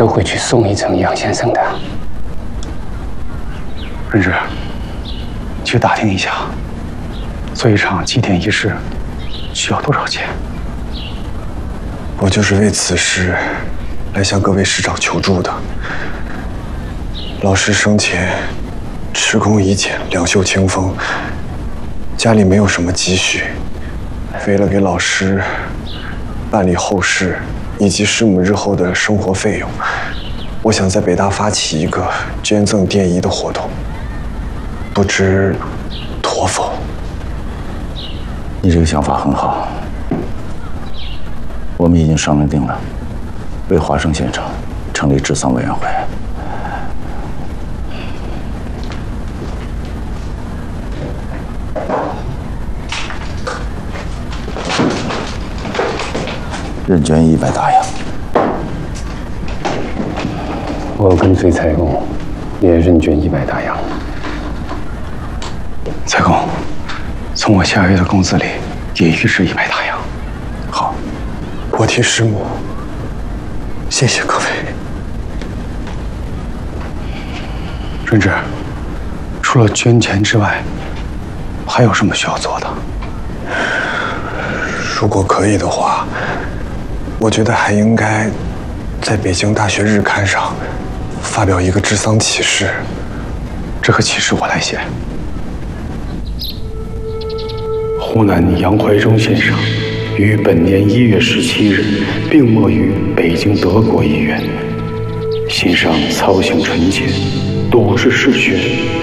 都会去送一程杨先生的。 润之，去打听一下，做一场祭奠仪式需要多少钱？ 我就是为此事来向各位师长求助的。老师生前吃空以俭，两袖清风，家里没有什么积蓄，为了给老师办理后事以及师母日后的生活费用，我想在北大发起一个捐赠奠仪的活动，不知妥否？ 你这个想法很好，我们已经商量定了，为华生先生成立治丧委员会。认捐100大洋。 我跟随财公也认捐100大洋。 财公，从我下月的工资里也预支100大洋。 好，我替师母谢谢各位。 润之，除了捐钱之外，还有什么需要做的？ 如果可以的话，我觉得还应该在北京大学日刊上发表一个治丧启事。 这个启事我来写。湖南杨怀忠先生于本年1月17日病没于北京德国医院，心上操行纯洁，笃志嗜学，